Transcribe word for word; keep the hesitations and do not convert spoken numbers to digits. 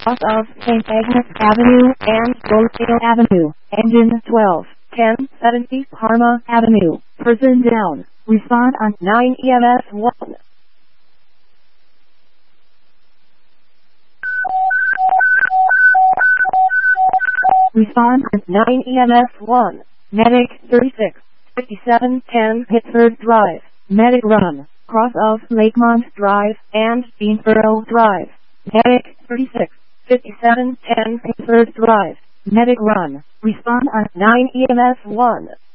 cross of Saint Agnes Avenue and Goldale Avenue. Engine twelve ten seventy Parma Avenue. Person down. Respond on nine E M S one. Respond on nine E M S one. Medic thirty-six fifty-seven ten Pittsford Drive. Medic run. Cross of Lakemont Drive and Beansboro Drive. Medic thirty-six fifty-seven ten Pittsford Drive. Medic run. Respond on nine E M S one.